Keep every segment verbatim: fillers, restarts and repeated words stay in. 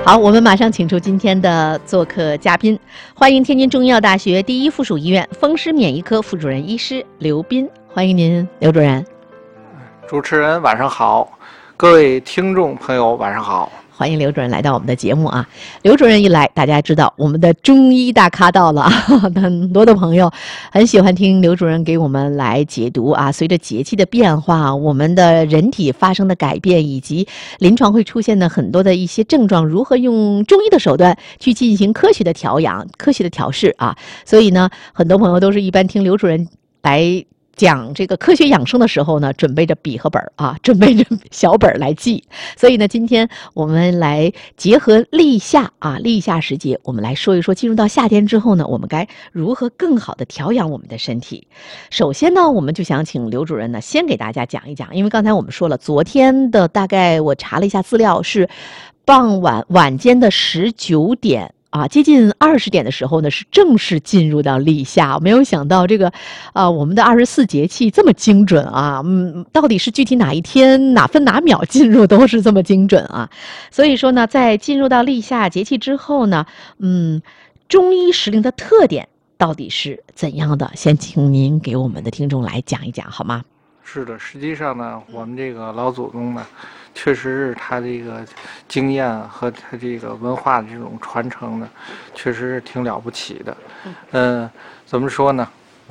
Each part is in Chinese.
好，我们马上请出今天的做客嘉宾，欢迎天津中医药大学第一附属医院风湿免疫科副主任医师刘斌，欢迎您，刘主任。 主持人晚上好，各位听众朋友晚上好。 欢迎刘主任来到我们的节目啊！刘主任一来，大家知道我们的中医大咖到了，很多的朋友很喜欢听刘主任给我们来解读啊。随着节气的变化，我们的人体发生的改变，以及临床会出现的很多的一些症状，如何用中医的手段去进行科学的调养、科学的调试啊。所以呢，很多朋友都是一般听刘主任来讲这个科学养生的时候呢，准备着笔和本啊，准备着小本来记。所以呢，今天我们来结合立夏啊，立夏时节，我们来说一说，进入到夏天之后呢，我们该如何更好的调养我们的身体。首先呢，我们就想请刘主任呢，先给大家讲一讲，因为刚才我们说了，昨天的大概我查了一下资料，是傍晚晚间的十九点。啊，接近二十点的时候呢，是正式进入到立夏。没有想到这个，啊，我们的二十四节气这么精准啊，嗯，到底是具体哪一天哪分哪秒进入都是这么精准啊。所以说呢，在进入到立夏节气之后呢，嗯，中医时令的特点到底是怎样的？先请您给我们的听众来讲一讲好吗？ 是的，实际上呢，我们这个老祖宗呢，确实是他这个经验和他这个文化的这种传承呢，确实是挺了不起的。嗯、呃，怎么说呢？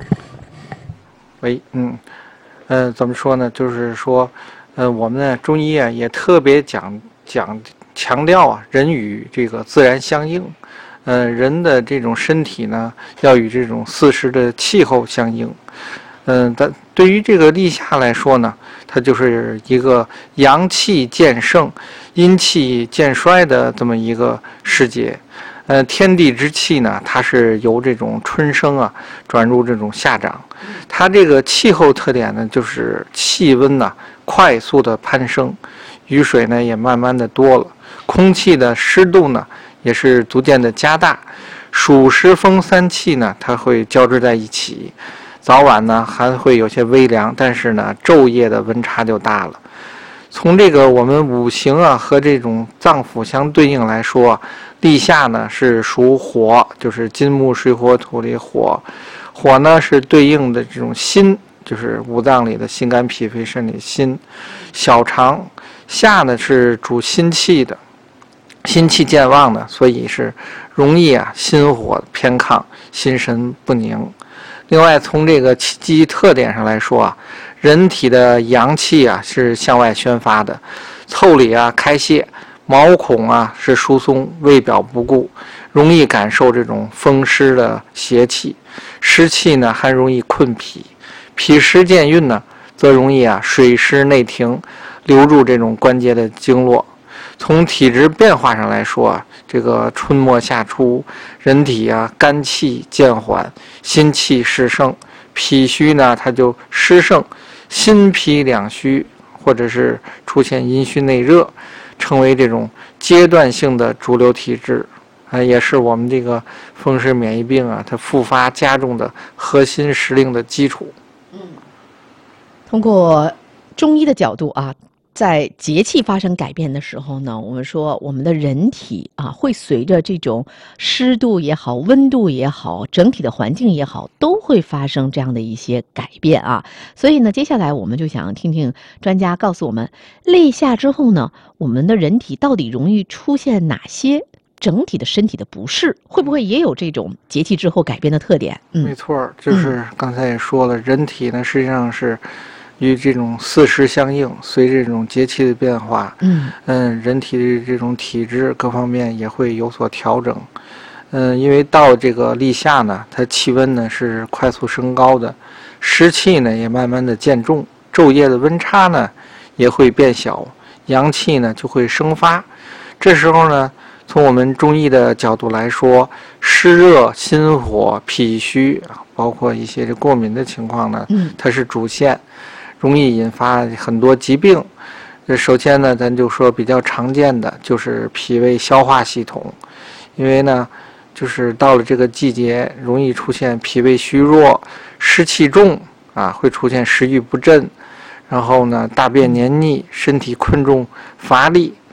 喂，嗯，呃，怎么说呢？就是说，呃，我们呢中医啊也特别讲讲强调啊，人与这个自然相应。呃，人的这种身体呢，要与这种四时的气候相应。嗯，但对于这个立夏来说呢，它就是一个阳气渐盛、阴气渐衰的这么一个时节。呃，天地之气呢，它是由这种春生啊转入这种夏长。它这个气候特点呢，就是气温呢快速的攀升，雨水呢也慢慢的多了，空气的湿度呢也是逐渐的加大，暑湿风三气呢它会交织在一起。早晚呢还会有些微凉，但是呢昼夜的温差就大了。从这个我们五行啊和这种脏腑相对应来说，立夏呢是属火，就是金木水火土里火。火呢是对应的这种心，就是五脏里的心肝脾肺肾里心。小肠。夏呢是主心气的，心气渐旺呢，所以是容易啊心火偏亢，心神不宁。另外，从这个气机特点上来说啊，人体的阳气啊是向外宣发的，腠理啊开泄，毛孔啊是疏松，胃表不固，容易感受这种风湿的邪气。湿气呢还容易困脾，脾湿健运呢，则容易啊水湿内停，留住这种关节的经络。从体质变化上来说啊，这个春末夏初，人体啊肝气渐缓，心气湿盛，脾虚呢它就湿盛，心脾两虚，或者是出现阴虚内热，成为这种阶段性的主流体质，啊，也是我们这个风湿免疫病啊它复发加重的核心时令的基础。 嗯，通过中医的角度啊。在节气发生改变的时候呢，我们说我们的人体啊，会随着这种湿度也好、温度也好、整体的环境也好，都会发生这样的一些改变啊。所以呢，接下来我们就想听听专家告诉我们，立夏之后呢，我们的人体到底容易出现哪些整体的身体的不适？会不会也有这种节气之后改变的特点？ 嗯，没错，就是刚才也说了，嗯、人体呢实际上是与这种四时相应，随这种节气的变化，嗯嗯，人体的这种体质各方面也会有所调整。嗯，因为到这个立夏呢，它气温呢是快速升高的，湿气呢也慢慢的渐重，昼夜的温差呢也会变小，阳气呢就会生发。这时候呢，从我们中医的角度来说，湿热、心火、脾虚，包括一些过敏的情况呢，它是主线。容易引发很多疾病。首先呢，咱就说比较常见的就是脾胃消化系统，因为呢，就是到了这个季节，容易出现脾胃虚弱、湿气重啊，会出现食欲不振，然后呢，大便黏腻，身体困重乏力。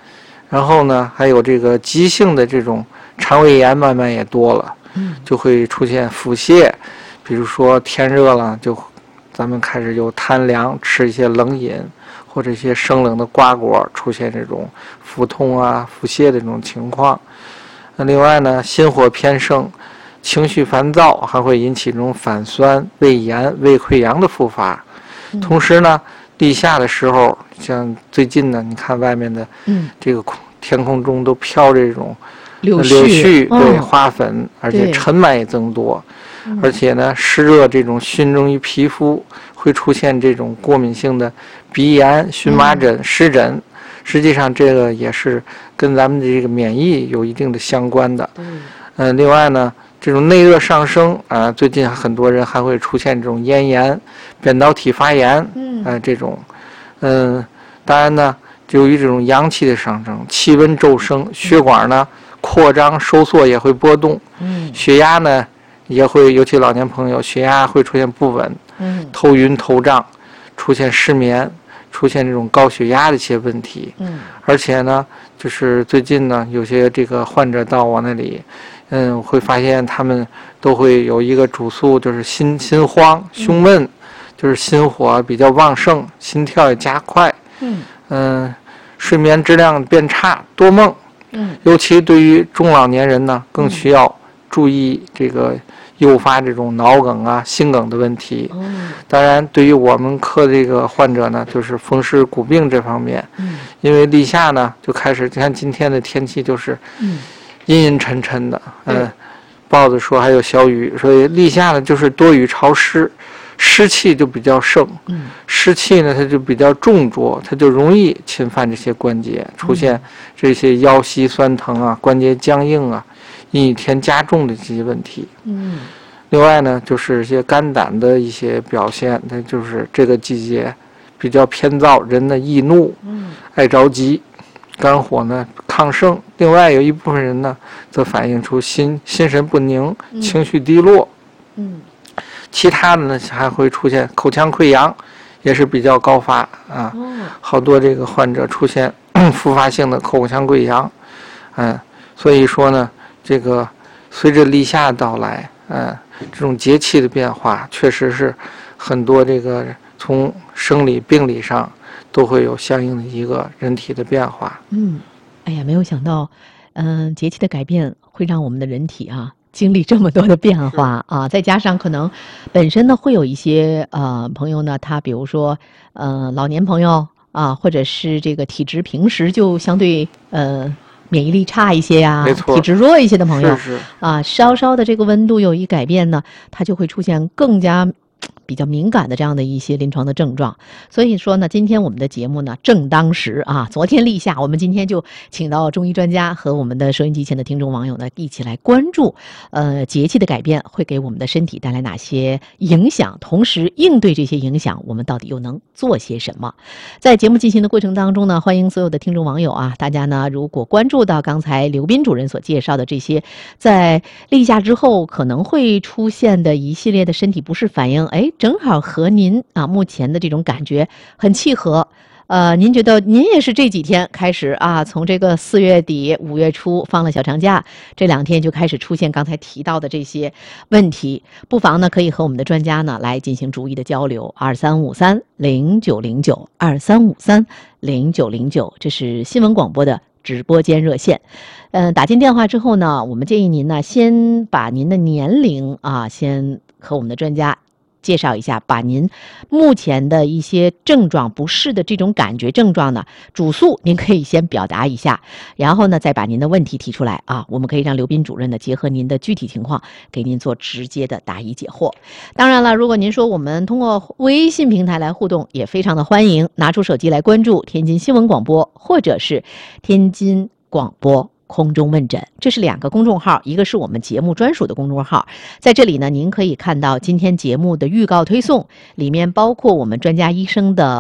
然后呢，还有这个急性的这种肠胃炎慢慢也多了，就会出现腹泻，比如说天热了，就咱们开始有贪凉，吃一些冷饮或者一些生冷的瓜果，出现这种腹痛啊、腹泻的这种情况。那另外呢，心火偏盛，情绪烦躁，还会引起这种反酸、胃炎、胃溃疡的复发。同时呢，立夏的时候，像最近呢，你看外面的这个天空中都飘着这种柳絮， 哦、 对花粉，而且尘螨也增多，而且呢，湿热这种熏蒸于皮肤，会出现这种过敏性的鼻炎、荨麻疹、湿疹。实际上，这个也是跟咱们的这个免疫有一定的相关的。嗯、呃，另外呢，这种内热上升啊、呃，最近很多人还会出现这种咽炎、扁桃体发炎，嗯，呃，这种，嗯、呃，当然呢，由于这种阳气的上升，气温骤升，血管呢扩张收缩也会波动，嗯，血压呢也会，尤其老年朋友，血压会出现不稳，嗯，头晕头胀，出现失眠。出现这种高血压的一些问题，嗯，而且呢，就是最近呢，有些这个患者到我那里，嗯，会发现他们都会有一个主诉，就是心心慌、胸闷，嗯、就是心火比较旺盛，心跳也加快，嗯，嗯，睡眠质量变差，多梦，嗯，尤其对于中老年人呢，更需要注意这个。诱发这种脑梗啊、心梗的问题。当然，对于我们科这个患者呢，就是风湿骨病这方面。因为立夏呢，就开始，你看今天的天气就是阴阴沉沉的。嗯，豹子说还有小雨，所以立夏呢就是多雨潮湿，湿气就比较盛。湿气呢，它就比较重浊，它就容易侵犯这些关节，出现这些腰膝酸疼啊、关节僵硬啊。阴雨天加重的这些问题，嗯，另外呢，就是一些肝胆的一些表现，那就是这个季节比较偏燥，人呢易怒，嗯，爱着急，肝火呢亢盛。另外有一部分人呢，则反映出心心神不宁，情绪低落，嗯，其他的呢还会出现口腔溃疡，也是比较高发啊，哦、好多这个患者出现复发性的口腔溃疡，嗯，所以说呢。这个随着立夏到来，嗯，这种节气的变化，确实是很多这个从生理病理上都会有相应的一个人体的变化。 嗯，哎呀，没有想到，嗯、呃，节气的改变会让我们的人体啊经历这么多的变化啊，再加上可能本身呢会有一些呃朋友呢，他比如说呃老年朋友啊，或者是这个体质平时就相对呃。免疫力差一些呀、啊，体质弱一些的朋友是是啊，稍稍的这个温度有一改变呢，它就会出现更加比较敏感的这样的一些临床的症状。所以说呢，今天我们的节目呢正当时啊，昨天立夏，我们今天就请到中医专家和我们的收音机前的听众网友呢一起来关注，呃，节气的改变会给我们的身体带来哪些影响，同时应对这些影响，我们到底又能做些什么？在节目进行的过程当中呢，欢迎所有的听众网友啊，大家呢如果关注到刚才刘斌主任所介绍的这些在立夏之后可能会出现的一系列的身体不适反应，哎，正好和您啊目前的这种感觉很契合。呃，您觉得您也是这几天开始啊，从这个四月底五月初放了小长假，这两天就开始出现刚才提到的这些问题，不妨呢可以和我们的专家呢来进行逐一的交流。二三五三零九零九二三五三零九零九，这是新闻广播的直播间热线。嗯，打进电话之后呢，我们建议您呢先把您的年龄啊，先和我们的专家介绍一下，把您目前的一些症状不适的这种感觉症状呢，主诉您可以先表达一下，然后呢再把您的问题提出来啊，我们可以让刘斌主任呢结合您的具体情况给您做直接的答疑解惑。当然了，如果您说我们通过微信平台来互动，也非常的欢迎，拿出手机来关注天津新闻广播或者是天津广播空中问诊，这是两个公众号，一个是我们节目专属的公众号，在这里呢您可以看到今天节目的预告推送，里面包括我们专家医生的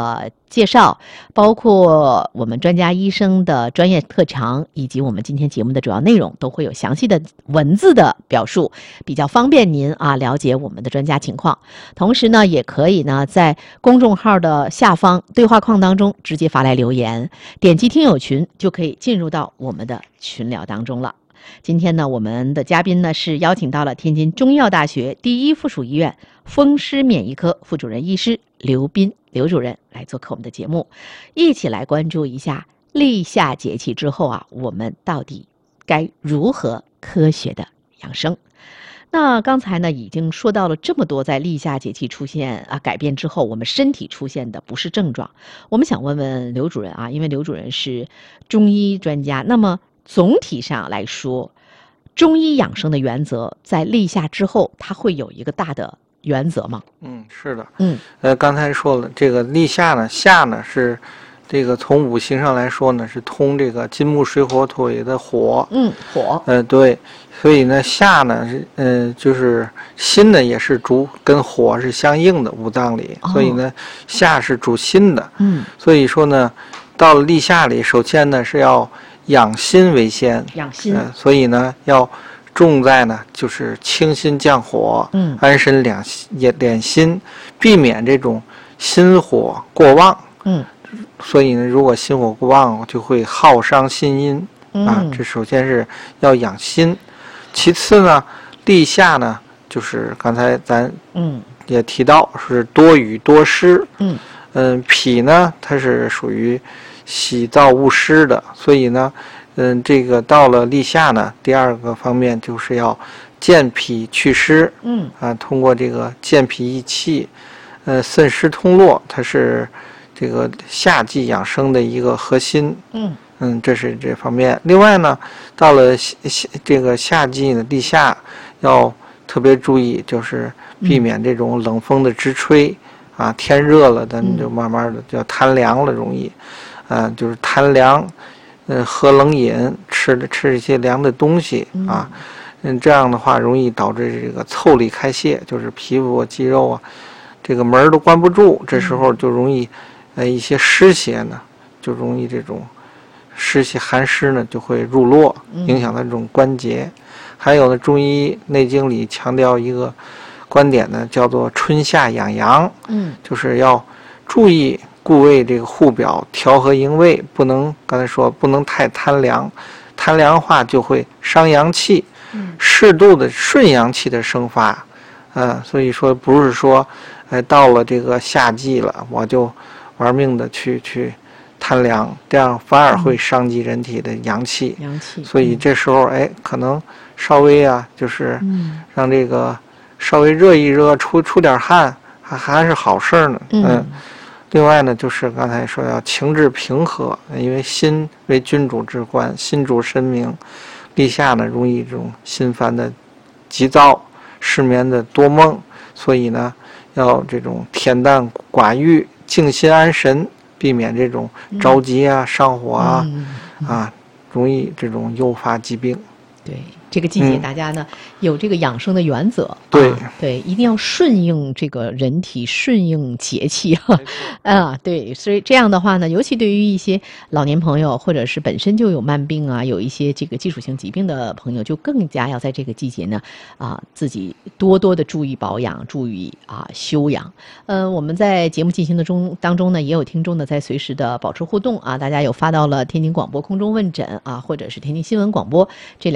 介绍，包括我们专家医生的专业特长，以及我们今天节目的主要内容，都会有详细的文字的表述，比较方便您啊了解我们的专家情况。同时呢，也可以呢在公众号的下方对话框当中直接发来留言，点击听友群就可以进入到我们的群聊当中了。今天呢，我们的嘉宾呢是邀请到了天津中医药大学第一附属医院风湿免疫科副主任医师刘斌刘主任来做客我们的节目，一起来关注一下立夏节气之后啊，我们到底该如何科学的养生。那刚才呢已经说到了这么多，在立夏节气出现啊改变之后，我们身体出现的不适症状。我们想问问刘主任啊，因为刘主任是中医专家，那么总体上来说，中医养生的原则在立夏之后，它会有一个大的原则吗？ 嗯，是的。 嗯， 呃，刚才说了，这个立夏呢，夏呢是这个从五行上来说呢，是通这个金木水火土里的火。 嗯，火。 呃，对，所以呢，夏呢是呃就是心呢也是主跟火是相应的五脏里， 哦、 所以呢，夏是主心的。 嗯， 所以说呢，到了立夏里，首先呢是要养心为先。 养心。 呃、所以呢要重在呢就是清心降火， 嗯， 安神两也敛心，避免这种心火过旺。 嗯， 所以呢，如果心火过旺，就会耗伤心阴。啊，这首先是要养心，其次呢，立夏呢，就是刚才咱嗯也提到是多雨多湿，嗯嗯，脾呢它是属于喜燥恶湿的，所以呢，嗯，这个到了立夏呢，第二个方面就是要健脾祛湿，嗯啊，通过这个健脾益气，呃，渗湿通络，它是这个夏季养生的一个核心，嗯。嗯，这是这方面。另外呢，到了夏这个夏季呢，立夏要特别注意，就是避免这种冷风的直吹、嗯、啊。天热了，咱就慢慢的就贪凉了，容易，啊，就是贪凉，嗯，喝冷饮，吃的吃一些凉的东西啊，嗯，这样的话容易导致这个腠理开泄，就是皮肤啊、肌肉啊，这个门都关不住，这时候就容易，呃，一些湿邪呢，就容易这种。湿气寒湿呢就会入络，影响到这种关节。嗯、还有呢，中医内经里强调一个观点呢，叫做春夏养阳。嗯，就是要注意固胃这个护表，调和营卫，不能刚才说不能太贪凉，贪凉化就会伤阳气。嗯，适度的顺阳气的生发。嗯、呃，所以说不是说，哎，到了这个夏季了，我就玩命的去去。贪凉，这样反而会伤及人体的阳气。阳气，所以这时候哎，可能稍微啊，就是让这个稍微热一热，出出点汗，还还是好事呢。嗯。嗯另外呢，就是刚才说要情志平和，因为心为君主之官，心主神明。立夏呢，容易这种心烦的急躁，失眠的多梦，所以呢，要这种恬淡寡欲，静心安神。避免这种着急啊、上火啊、嗯嗯、啊，容易这种诱发疾病。 对，这个季节大家呢、嗯、有这个养生的原则， 对、 啊、对，一定要顺应这个人体，顺应节气哈。啊，对，所以这样的话呢，尤其对于一些老年朋友，或者是本身就有慢病啊，有一些这个基础性疾病的朋友，就更加要在这个季节呢啊，自己多多的注意保养，注意啊休养。嗯、呃，我们在节目进行的中当中呢，也有听众呢在随时的保持互动啊，大家有发到了天津广播空中问诊啊，或者是天津新闻广播这两。